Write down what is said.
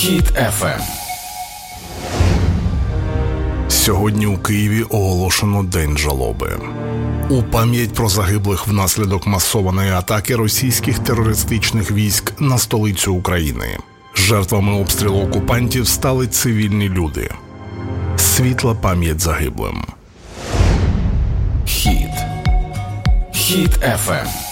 Хіт FM. Сьогодні у Києві оголошено День жалоби. У пам'ять про загиблих внаслідок масованої атаки російських терористичних військ на столицю України. Жертвами обстрілу окупантів стали цивільні люди. Світла пам'ять загиблим. Хіт FM.